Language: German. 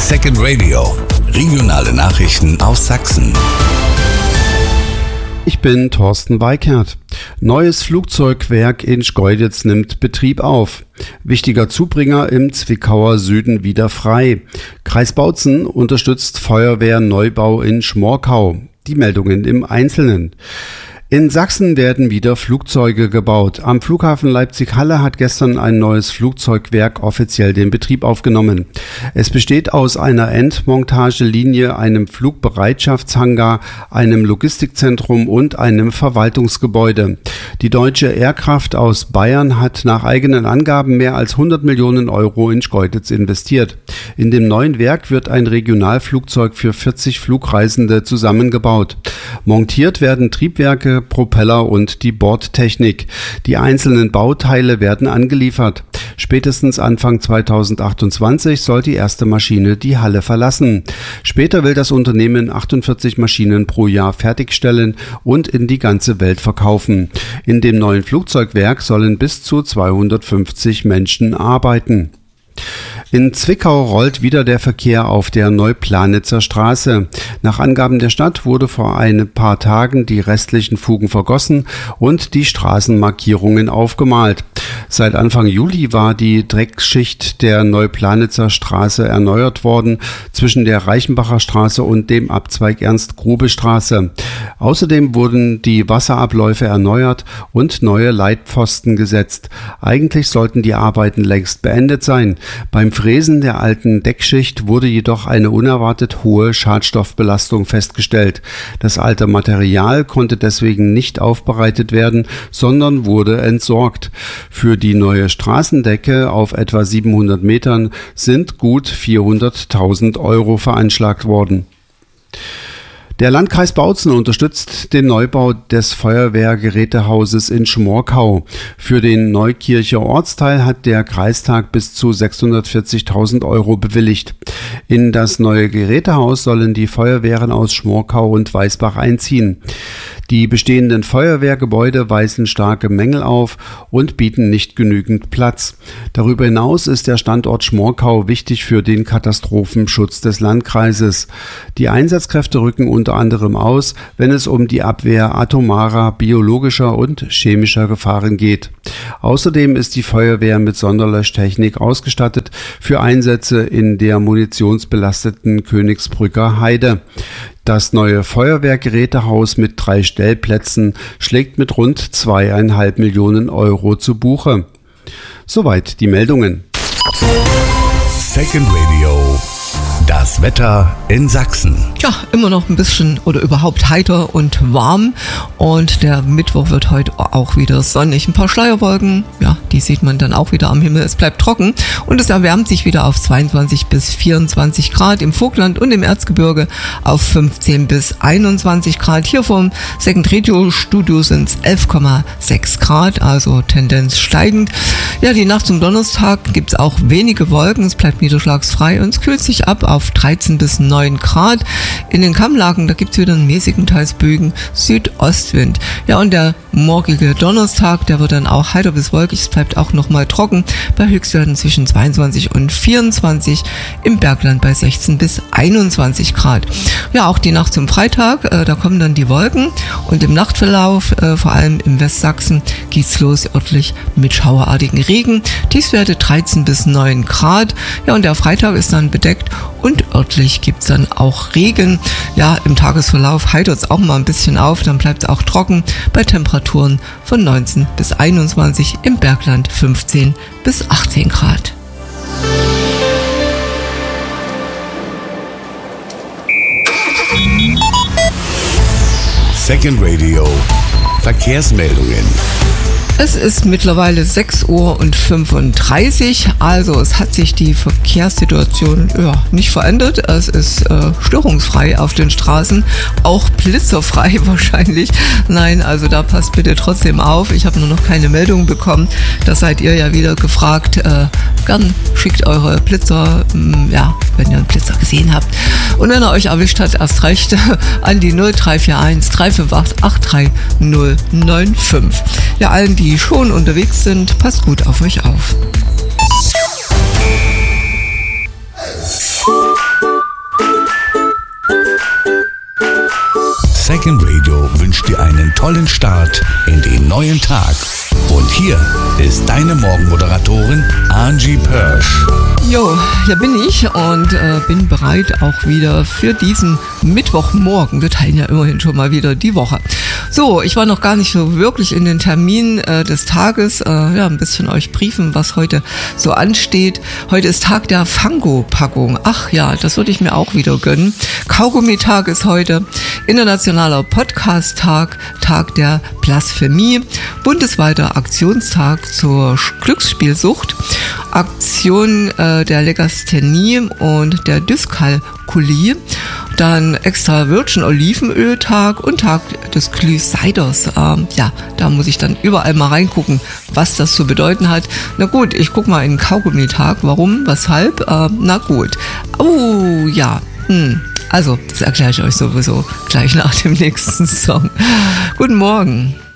Second Radio. Regionale Nachrichten aus Sachsen. Ich bin Thorsten Weikert. Neues Flugzeugwerk in Schkeuditz nimmt Betrieb auf. Wichtiger Zubringer im Zwickauer Süden wieder frei. Kreis Bautzen unterstützt Feuerwehrneubau in Schmorkau. Die Meldungen im Einzelnen. In Sachsen werden wieder Flugzeuge gebaut. Am Flughafen Leipzig-Halle hat gestern ein neues Flugzeugwerk offiziell den Betrieb aufgenommen. Es besteht aus einer Endmontagelinie, einem Flugbereitschaftshangar, einem Logistikzentrum und einem Verwaltungsgebäude. Die Deutsche Aircraft aus Bayern hat nach eigenen Angaben mehr als 100 Millionen Euro in Schkeuditz investiert. In dem neuen Werk wird ein Regionalflugzeug für 40 Flugreisende zusammengebaut. Montiert werden Triebwerke, Propeller und die Bordtechnik. Die einzelnen Bauteile werden angeliefert. Spätestens Anfang 2028 soll die erste Maschine die Halle verlassen. Später will das Unternehmen 48 Maschinen pro Jahr fertigstellen und in die ganze Welt verkaufen. In dem neuen Flugzeugwerk sollen bis zu 250 Menschen arbeiten. In Zwickau rollt wieder der Verkehr auf der Neuplanitzer Straße. Nach Angaben der Stadt wurde vor ein paar Tagen die restlichen Fugen vergossen und die Straßenmarkierungen aufgemalt. Seit Anfang Juli war die Dreckschicht der Neuplanitzer Straße erneuert worden zwischen der Reichenbacher Straße und dem Abzweig Ernst-Grube-Straße. Außerdem wurden die Wasserabläufe erneuert und neue Leitpfosten gesetzt. Eigentlich sollten die Arbeiten längst beendet sein. Beim Fräsen der alten Deckschicht wurde jedoch eine unerwartet hohe Schadstoffbelastung festgestellt. Das alte Material konnte deswegen nicht aufbereitet werden, sondern wurde entsorgt. Für die neue Straßendecke auf etwa 700 Metern sind gut 400.000 Euro veranschlagt worden. Der Landkreis Bautzen unterstützt den Neubau des Feuerwehrgerätehauses in Schmorkau. Für den Neukircher Ortsteil hat der Kreistag bis zu 640.000 Euro bewilligt. In das neue Gerätehaus sollen die Feuerwehren aus Schmorkau und Weißbach einziehen. Die bestehenden Feuerwehrgebäude weisen starke Mängel auf und bieten nicht genügend Platz. Darüber hinaus ist der Standort Schmorkau wichtig für den Katastrophenschutz des Landkreises. Die Einsatzkräfte rücken unter anderem aus, wenn es um die Abwehr atomarer, biologischer und chemischer Gefahren geht. Außerdem ist die Feuerwehr mit Sonderlöschtechnik ausgestattet für Einsätze in der munitionsbelasteten Königsbrücker Heide. Das neue Feuerwehrgerätehaus mit 3 Stellplätzen schlägt mit rund 2,5 Millionen Euro zu Buche. Soweit die Meldungen. Second Radio. Das Wetter in Sachsen. Ja, immer noch ein bisschen oder überhaupt heiter und warm. Und der Mittwoch wird heute auch wieder sonnig. Ein paar Schleierwolken, ja, die sieht man dann auch wieder am Himmel. Es bleibt trocken und es erwärmt sich wieder auf 22 bis 24 Grad im Vogtland und im Erzgebirge auf 15 bis 21 Grad. Hier vom Second Radio Studio sind es 11,6 Grad, also Tendenz steigend. Ja, die Nacht zum Donnerstag gibt es auch wenige Wolken. Es bleibt niederschlagsfrei und es kühlt sich ab auf 13 bis 9 Grad. In den Kammlagen, da gibt es wieder einen mäßigen, teils böigen Südostwind. Ja, und der morgige Donnerstag, der wird dann auch heiter bis wolkig. Es bleibt auch nochmal trocken bei Höchstwerten zwischen 22 und 24, im Bergland bei 16 bis 21 Grad. Ja, auch die Nacht zum Freitag, da kommen dann die Wolken und im Nachtverlauf, vor allem im Westsachsen, geht's los örtlich mit schauerartigen Regen. Tiefstwerte 13 bis 9 Grad. Ja, und der Freitag ist dann bedeckt und örtlich gibt's dann auch Regen. Ja, im Tagesverlauf heitert es auch mal ein bisschen auf, dann bleibt es auch trocken bei Temperaturen von 19 bis 21, im Bergland 15 bis 18 Grad. Second Radio. Verkehrsmeldungen. Es ist mittlerweile 6:35 Uhr, also es hat sich die Verkehrssituation nicht verändert. Es ist störungsfrei auf den Straßen, auch blitzerfrei wahrscheinlich. Nein, also da passt bitte trotzdem auf. Ich habe nur noch keine Meldung bekommen. Da seid ihr ja wieder gefragt. Gern schickt eure Blitzer, wenn ihr einen Blitzer gesehen habt. Und wenn er euch erwischt hat, erst recht an die 0341 358 83095. Ja, allen, die schon unterwegs sind, passt gut auf euch auf. tollen Start in den neuen Tag. Und hier ist deine Morgenmoderatorin Angie Pörsch. Jo, hier bin ich und bin bereit auch wieder für diesen Mittwochmorgen. Wir teilen ja immerhin schon mal wieder die Woche. So, ich war noch gar nicht so wirklich in den Termin des Tages. Ein bisschen euch briefen, was heute so ansteht. Heute ist Tag der Fango-Packung. Ach ja, das würde ich mir auch wieder gönnen. Kaugummitag ist heute. Internationaler Podcast-Tag. Tag der Blasphemie. Bundesweiter Aktionstag zur Glücksspielsucht. Aktion der Legasthenie und der Dyskalkulie. Dann extra Virgin Olivenöltag und Tag des Glühseiders. Da muss ich dann überall mal reingucken, was das zu bedeuten hat. Na gut, ich guck mal in den Kaugummitag. Warum? Weshalb? Na gut. Oh, ja. Also, das erkläre ich euch sowieso gleich nach dem nächsten Song. Guten Morgen.